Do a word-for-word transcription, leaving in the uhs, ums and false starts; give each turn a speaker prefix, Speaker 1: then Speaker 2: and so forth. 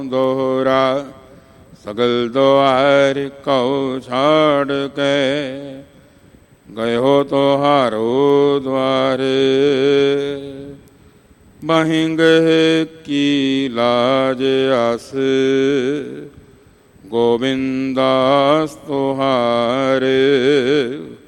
Speaker 1: ਦੋਹਰਾ ਸਗਲ ਦੁਆਰ ਕਉ ਛਾੜ ਕੇ ਗਇਓ ਤੁਹਾਰੋ ਦੁਆਰੇ। ਬਹਿ ਗਏ ਕੀ ਲਾਜ ਆਸ ਗੋਬਿੰਦਾਸ ਤੁਹਾਰੇ।